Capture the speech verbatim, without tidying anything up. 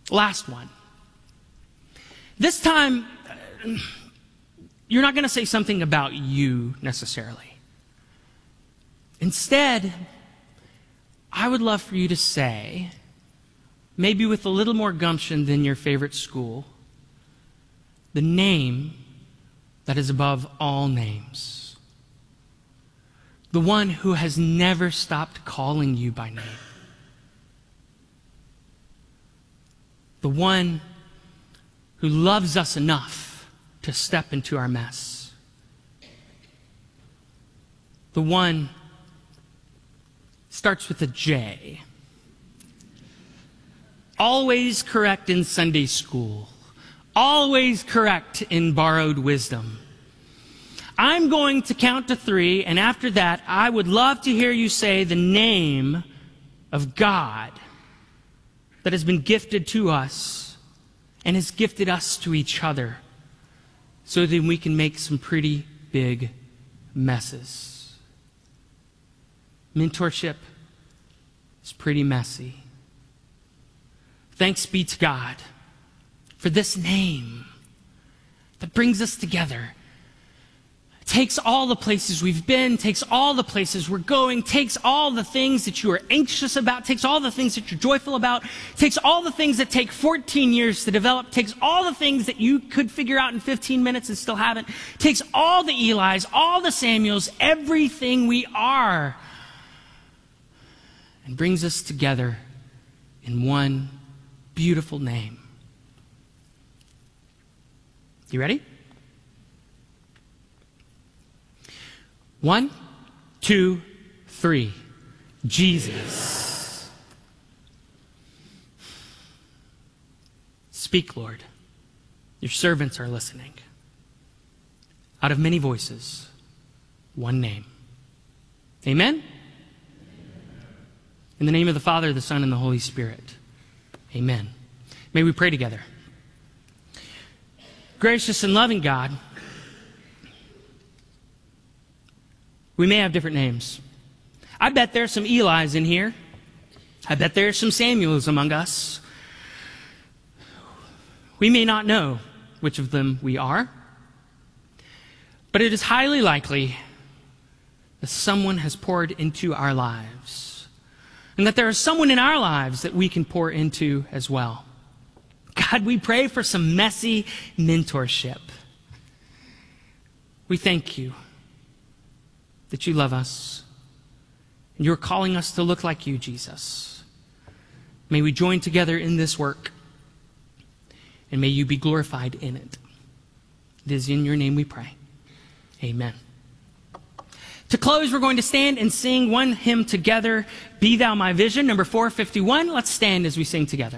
Last one. This time, you're not going to say something about you necessarily. Instead, I would love for you to say, maybe with a little more gumption than your favorite school, the name that is above all names. The one who has never stopped calling you by name. The one who loves us enough to step into our mess. The one starts with a J. Always correct in Sunday school. Always correct in borrowed wisdom. I'm going to count to three, and after that, I would love to hear you say the name of God that has been gifted to us and has gifted us to each other so that we can make some pretty big messes. Mentorship is pretty messy. Thanks be to God for this name that brings us together. Takes all the places we've been, takes all the places we're going, takes all the things that you are anxious about, takes all the things that you're joyful about, takes all the things that take fourteen years to develop, takes all the things that you could figure out in fifteen minutes and still haven't, takes all the Eli's, all the Samuels, everything we are, and brings us together in one beautiful name. You ready? One, two, three. Jesus. Speak, Lord. Your servants are listening. Out of many voices, one name. Amen? In the name of the Father, the Son, and the Holy Spirit. Amen. May we pray together. Gracious and loving God, we may have different names. I bet there's some Eli's in here. I bet there's some Samuels among us. We may not know which of them we are, but it is highly likely that someone has poured into our lives, and that there is someone in our lives that we can pour into as well. God, we pray for some messy mentorship. We thank you that you love us, and you're calling us to look like you, Jesus. May we join together in this work, and may you be glorified in it. It is in your name we pray. Amen. To close, we're going to stand and sing one hymn together, Be Thou My Vision, number four fifty-one. Let's stand as we sing together.